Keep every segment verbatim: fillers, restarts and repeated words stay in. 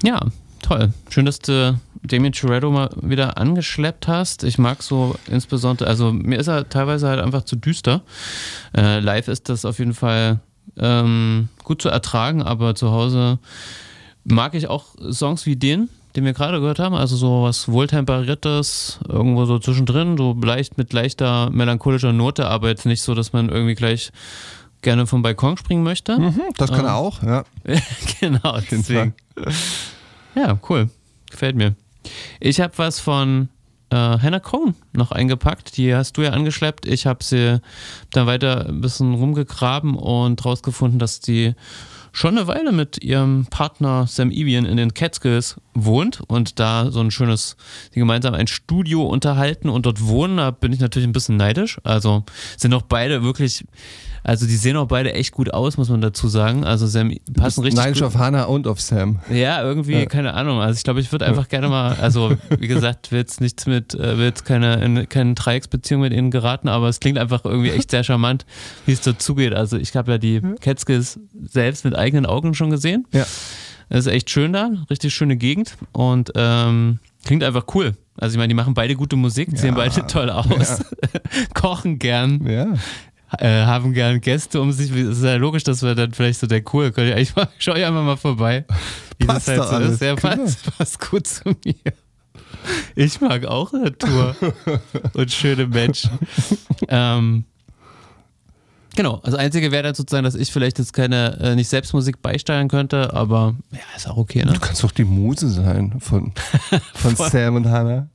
Ja, toll. Schön, dass du Damien Toretto mal wieder angeschleppt hast. Ich mag so insbesondere, also mir ist er teilweise halt einfach zu düster. Äh, live ist das auf jeden Fall ähm, gut zu ertragen, aber zu Hause mag ich auch Songs wie den, den wir gerade gehört haben, also so was Wohltemperiertes, irgendwo so zwischendrin, so leicht mit leichter melancholischer Note, aber jetzt nicht so, dass man irgendwie gleich gerne vom Balkon springen möchte. Mhm, das kann ähm, er auch, ja. Genau, deswegen. Ja, cool. Gefällt mir. Ich habe was von äh, Hannah Cohen noch eingepackt. Die hast du ja angeschleppt. Ich habe sie dann weiter ein bisschen rumgegraben und rausgefunden, dass die schon eine Weile mit ihrem Partner Sam Evian in den Catskills wohnt und da so ein schönes, die gemeinsam ein Studio unterhalten und dort wohnen. Da bin ich natürlich ein bisschen neidisch. Also sind auch beide wirklich, also die sehen auch beide echt gut aus, muss man dazu sagen. Also Sam passen richtig neidisch gut. auf Hannah und auf Sam. Ja, irgendwie, ja. Keine Ahnung. Also ich glaube, ich würde einfach gerne mal, also wie gesagt, will jetzt nichts mit, will jetzt keine, in keine Dreiecksbeziehung mit ihnen geraten, aber es klingt einfach irgendwie echt sehr charmant, wie es dazugeht. Also ich habe ja die Catskills selbst mit eigenen Augen schon gesehen. Ja. Das ist echt schön da, richtig schöne Gegend und ähm, klingt einfach cool. Also ich meine, die machen beide gute Musik, ja. Sehen beide toll aus, ja. Kochen gern. Ja. Äh, haben gern Gäste um sich. Es ist ja logisch, dass wir dann vielleicht so der cool, könnt ihr eigentlich mal, schau ich einfach mal vorbei, wie passt das halt so alles. ist. Ja, passt, passt gut zu mir. Ich mag auch Natur und schöne Menschen. ähm, genau, das Einzige wäre dann sozusagen, dass ich vielleicht jetzt keine, äh, nicht selbst Musik beisteuern könnte, aber ja, ist auch okay, ne? Du kannst doch die Muse sein von, von Sam und Hannah.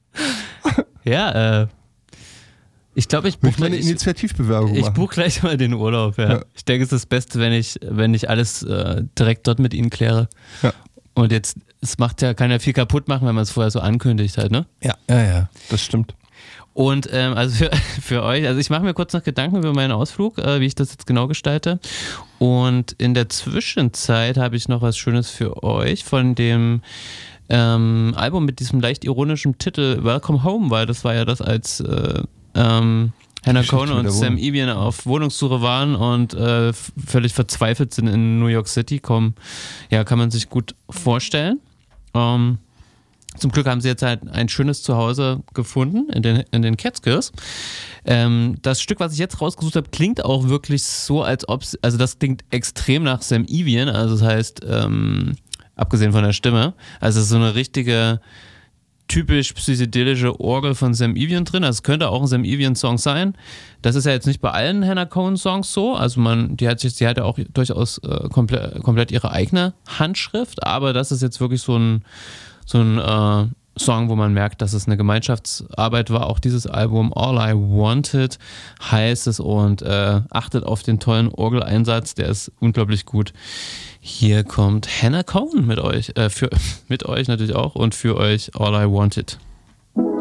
Ja, äh, ich glaube, ich buche ich meine Initiativbewerbung Ich, ich machen. buche gleich mal den Urlaub, ja. ja. Ich denke, es ist das Beste, wenn ich, wenn ich alles äh, direkt dort mit ihnen kläre. Ja. Und jetzt, es macht ja, kann ja viel kaputt machen, wenn man es vorher so ankündigt halt, ne? Ja, ja, ja, das stimmt. Und ähm, also für, für euch, also ich mache mir kurz noch Gedanken über meinen Ausflug, äh, wie ich das jetzt genau gestalte. Und in der Zwischenzeit habe ich noch was Schönes für euch von dem ähm, Album mit diesem leicht ironischen Titel Welcome Home, weil das war ja das, als äh, ähm, Hannah Cohen und Sam Evian auf Wohnungssuche waren und äh, f- völlig verzweifelt sind in New York City, kommen, ja, kann man sich gut vorstellen. Ähm, Zum Glück haben sie jetzt halt ein schönes Zuhause gefunden in den, in den Catskills. Ähm, das Stück, was ich jetzt rausgesucht habe, klingt auch wirklich so, als ob es, also das klingt extrem nach Sam Evian, also das heißt, ähm, abgesehen von der Stimme, also so eine richtige typisch psychedelische Orgel von Sam Evian drin, also es könnte auch ein Sam Evian Song sein. Das ist ja jetzt nicht bei allen Hannah Cohen Songs so, also man, die hat sich, die hat ja auch durchaus äh, komplett, komplett ihre eigene Handschrift, aber das ist jetzt wirklich so ein so ein äh, Song, wo man merkt, dass es eine Gemeinschaftsarbeit war. Auch dieses Album All I Wanted heißt es und äh, achtet auf den tollen Orgeleinsatz, der ist unglaublich gut. Hier kommt Hannah Cohen mit euch, äh, für, mit euch natürlich auch und für euch All I Wanted.